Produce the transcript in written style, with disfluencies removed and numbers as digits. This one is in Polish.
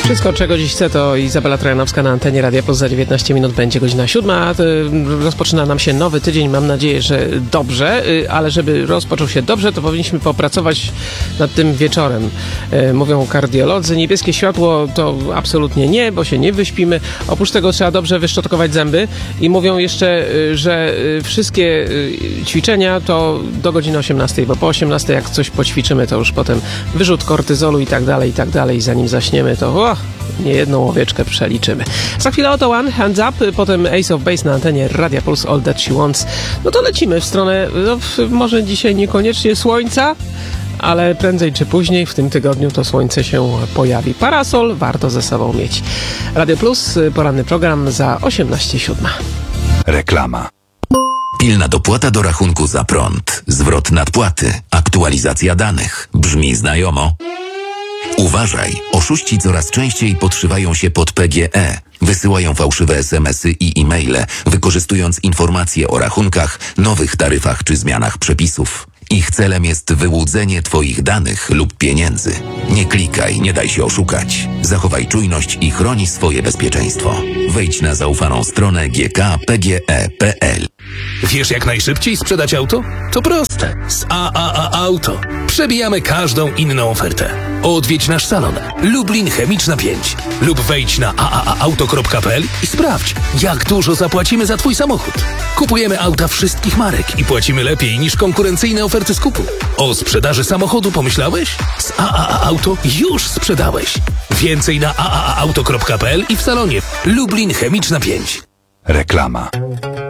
Wszystko, czego dziś chcę, to Izabela Trojanowska na antenie Radia Plus. Za 19 minut będzie godzina 7. Rozpoczyna nam się nowy tydzień. Mam nadzieję, że dobrze, ale żeby rozpoczął się dobrze, to powinniśmy popracować nad tym wieczorem. Mówią kardiolodzy, niebieskie światło to absolutnie nie, bo się nie wyśpimy. Oprócz tego trzeba dobrze wyszczotkować zęby i mówią jeszcze, że wszystkie ćwiczenia to do godziny 18, bo po 18 jak coś poćwiczymy, to już potem wyrzut kortyzolu i tak dalej. Zanim zaśniemy, to nie jedną owieczkę przeliczymy. Za chwilę oto One, Hands Up, potem Ace of Base na antenie Radia Plus, All That She Wants. No to lecimy w stronę, może dzisiaj niekoniecznie słońca, ale prędzej czy później w tym tygodniu to słońce się pojawi. Parasol warto ze sobą mieć. Radio Plus, poranny program za 18:07. Reklama. Pilna dopłata do rachunku za prąd, zwrot nadpłaty, aktualizacja danych. Brzmi znajomo? Uważaj, oszuści coraz częściej podszywają się pod PGE. Wysyłają fałszywe SMS-y i e-maile, wykorzystując informacje o rachunkach, nowych taryfach czy zmianach przepisów. Ich celem jest wyłudzenie Twoich danych lub pieniędzy. Nie klikaj, nie daj się oszukać. Zachowaj czujność i chroni swoje bezpieczeństwo. Wejdź na zaufaną stronę gkpge.pl. Wiesz, jak najszybciej sprzedać auto? To proste. Z AAA Auto. Przebijamy każdą inną ofertę. Odwiedź nasz salon Lublin Chemiczna 5 lub wejdź na aaauto.pl i sprawdź, jak dużo zapłacimy za Twój samochód. Kupujemy auta wszystkich marek i płacimy lepiej niż konkurencyjne oferty skupu. O sprzedaży samochodu pomyślałeś? Z AAA Auto już sprzedałeś. Więcej na aaauto.pl i w salonie Lublin Chemiczna 5. Reklama.